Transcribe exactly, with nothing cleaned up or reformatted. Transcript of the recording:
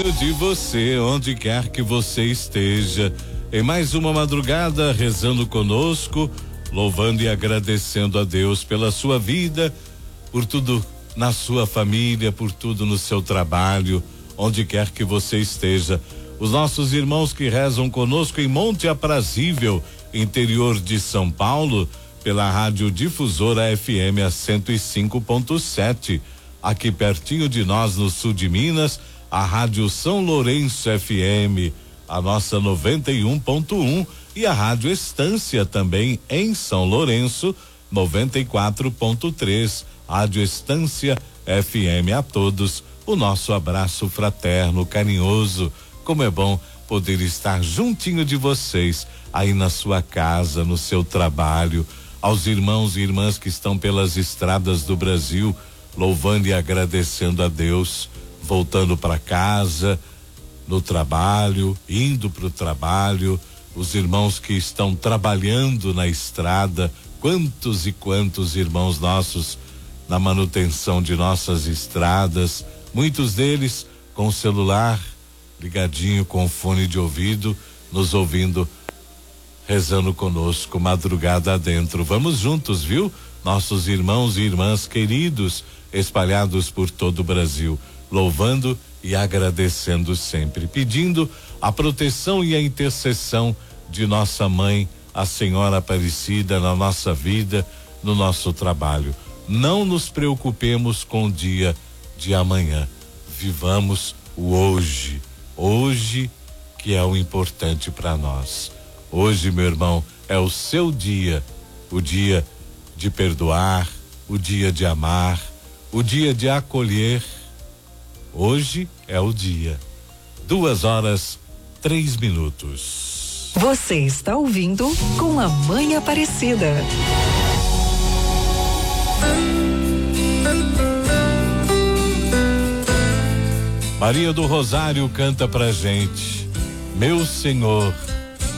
juntinho de você, onde quer que você esteja. Em mais uma madrugada, rezando conosco, louvando e agradecendo a Deus pela sua vida, por tudo na sua família, por tudo no seu trabalho, onde quer que você esteja. Os nossos irmãos que rezam conosco em Monte Aprazível, interior de São Paulo, pela Rádio Difusora F M a cento e cinco ponto sete. Aqui pertinho de nós, no sul de Minas, a Rádio São Lourenço F M, a nossa noventa e um ponto um, e a Rádio Estância também em São Lourenço, noventa e quatro ponto três. Rádio Estância F M. A todos o nosso abraço fraterno, carinhoso. Como é bom poder estar juntinho de vocês, aí na sua casa, no seu trabalho, aos irmãos e irmãs que estão pelas estradas do Brasil, louvando e agradecendo a Deus, voltando para casa, no trabalho, indo para o trabalho, os irmãos que estão trabalhando na estrada, quantos e quantos irmãos nossos na manutenção de nossas estradas, muitos deles com o celular ligadinho, com fone de ouvido, nos ouvindo, rezando conosco, madrugada adentro. Vamos juntos, viu? Nossos irmãos e irmãs queridos, espalhados por todo o Brasil, louvando e agradecendo sempre, pedindo a proteção e a intercessão de nossa mãe, a Senhora Aparecida, na nossa vida, no nosso trabalho. Não nos preocupemos com o dia de amanhã. Vivamos o hoje. Hoje que é o importante para nós. Hoje, meu irmão, é o seu dia, o dia de perdoar, o dia de amar, o dia de acolher. Hoje é o dia. Duas horas, três minutos. Você está ouvindo Com a Mãe Aparecida. Maria do Rosário canta pra gente: meu Senhor,